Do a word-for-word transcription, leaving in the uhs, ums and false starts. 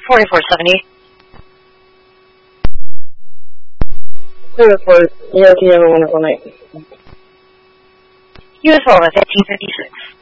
forty-four seventy. Clear report. You have a wonderful night. You as well, at fifteen fifty-six.